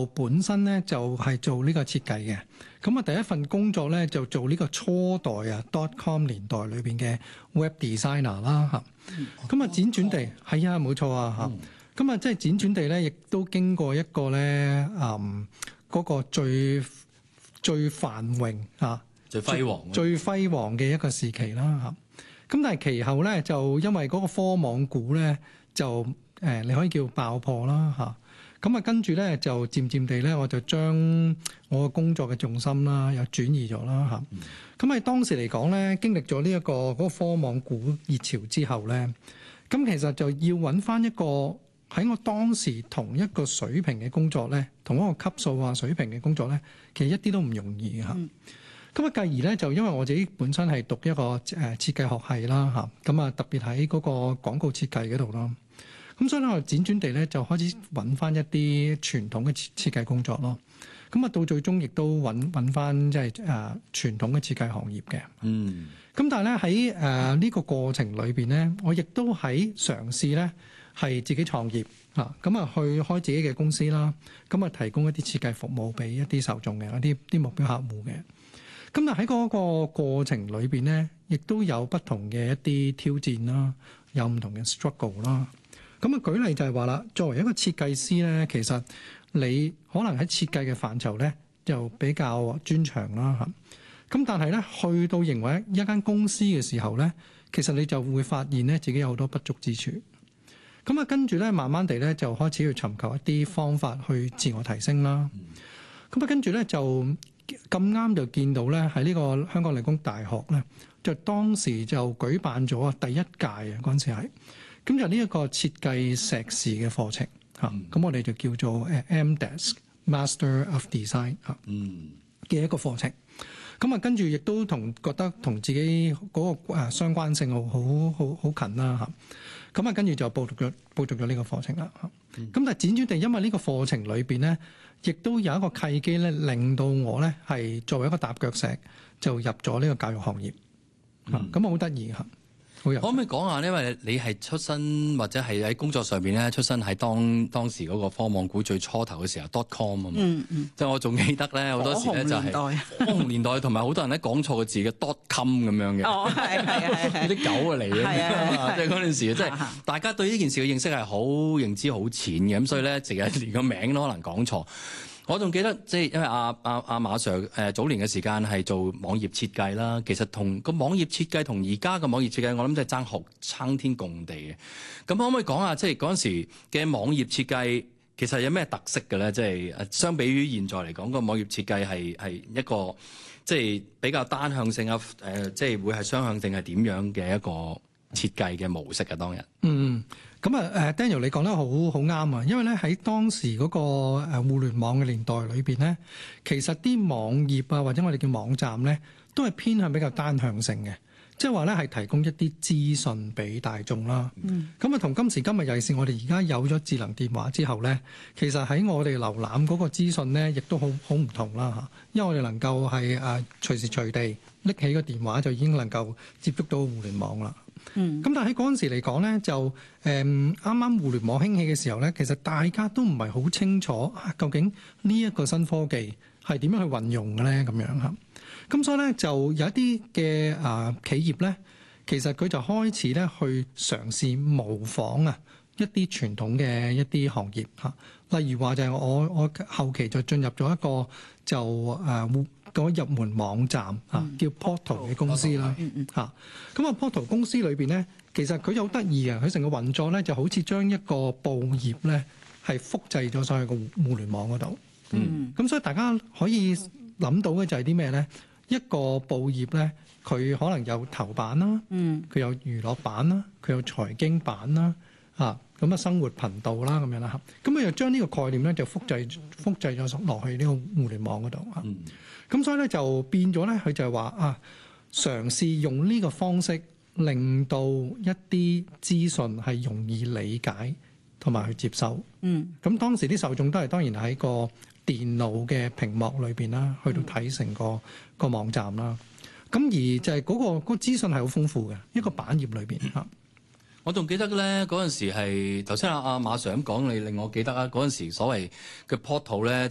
就本身咧就係做呢個設計嘅。咁啊，第一份工作咧就做呢個初代啊 .com 年代裏邊嘅 web designer 啦嚇。咁啊，輾轉地係啊，冇錯啊嚇。咁啊，即係輾轉地咧，亦都經過一個咧嗰個最繁榮嚇、 最輝煌嘅一個時期啦嚇。咁但係其後咧就因為嗰個科網股咧就你可以叫爆破啦嚇。咁啊，跟住咧就漸漸地咧，我就將我嘅工作嘅重心啦，又轉移咗啦嚇。咁喺當時嚟講咧，經歷咗呢一個嗰個科網股熱潮之後咧，咁其實就要揾翻一個喺我當時同一個水平嘅工作咧，同一個級數啊水平嘅工作咧，其實一啲都唔容易嚇。咁啊，繼而咧就因為我自己本身係讀一個設計學系啦嚇，咁啊特別喺嗰個廣告設計嗰度啦。咁所以咧，我輾轉地咧就開始揾翻一啲傳統嘅設計工作咯。咁啊，到最終亦都揾翻即係傳統嘅設計行業嘅。咁但係咧喺呢個過程裏邊咧，我亦都喺嘗試咧係自己創業嚇。咁啊，去開自己嘅公司啦。咁啊，提供一啲設計服務俾一啲受眾嘅一啲目標客戶嘅。咁但喺嗰個過程裏邊咧，亦都有不同嘅一啲挑戰啦，有唔同嘅 struggle 啦。咁啊，舉例就係話啦，作為一個設計師咧，其實你可能喺設計嘅範疇咧就比較專長啦嚇。咁但係咧，去到營運一間公司嘅時候咧，其實你就會發現咧自己有好多不足之處。咁啊，跟住咧，慢慢地咧就開始去尋求一啲方法去自我提升啦。咁啊，跟住咧就咁啱就見到咧喺呢個香港理工大學咧，就當時就舉辦咗第一屆啊，嗰陣時係。咁就呢一個設計碩士嘅課程嚇，咁我哋就叫做MDesk Master of Design 嚇嘅一個課程。咁啊，跟住亦都覺得同自己嗰個相關性好近啦嚇。咁啊，跟住就報讀咗呢個課程啦嚇。咁但係輾轉地，因為呢個課程裏邊咧，亦都有一個契機咧，令到我咧係作為一個踏腳石，就入咗呢個教育行業嚇。咁啊，好得意嚇。可唔可以講下，因為你係出身或者係喺工作上邊咧出身喺當時嗰個科網股最初頭嘅時候 .com 啊嘛，即係我仲記得咧好多時咧就係火紅年代，同埋好多人咧講錯個字嘅 .com 咁樣嘅， 哦係啲狗嚟嘅，即係嗰陣時，即係大家對呢件事嘅認識係好認知好淺嘅，咁所以咧成日連個名都可能講錯。我仲記得即係因為阿馬 Sir 早年嘅時間係做網頁設計啦，其實同個網頁設計同而家嘅網頁設計，我諗真係爭天共地嘅。咁可唔可以講下即係嗰陣時嘅網頁設計其實有咩特色嘅咧？即係相比於現在嚟講，個網頁設計係一個即係比較單向性啊，即係會係雙向性係點樣嘅一個設計嘅模式啊？當日咁啊，Daniel 你講得好啱啊！因為咧喺當時嗰個互聯網嘅年代裏邊咧，其實啲網頁啊或者我哋叫網站咧，都係偏向比較單向性嘅，即係話咧係提供一啲資訊俾大眾啦。咁啊，同今時今日尤其是我哋而家有咗智能電話之後咧，其實喺我哋瀏覽嗰個資訊咧，亦都好唔同啦嚇。因為我哋能夠係隨時隨地拎起個電話就已經能夠接觸到互聯網啦。咁但係喺嗰陣時嚟講咧，就啱啱互聯網興起嘅時候咧，其實大家都唔係好清楚究竟呢一個新科技係點樣去運用嘅咧，咁樣嚇。咁所以咧就有一啲嘅企業咧，其實佢就開始咧去嘗試模仿一啲傳統嘅一啲行業嚇。例如話就係我後期就進入咗一個就個入門網站叫 Portal 嘅公司啦嚇。咁啊 Portal 公司裏邊咧，其實佢好得意嘅，佢成個運作咧就好似將一個報頁咧係複製咗上去個互聯網嗰度。咁所以大家可以諗到嘅就係啲咩咧？一個報頁咧，佢可能有頭版啦，佢有娛樂版啦，佢有財經版啦，咁啊生活頻道啦咁樣啦，咁佢就將呢個概念咧就複製咗落去呢個互聯網嗰度啊。咁所以咧就變咗咧，佢就係話嘗試用呢個方式令到一啲資訊係容易理解同埋去接收。咁當時啲受眾都係當然喺個電腦嘅屏幕裏邊啦，去到睇成個網站啦。咁而就係嗰個資訊係好豐富嘅一個版頁裏邊嚇。 我仲記得咧嗰陣時係頭先阿馬 Sir 咁講，你令我記得嗰陣時所謂嘅 portal 咧，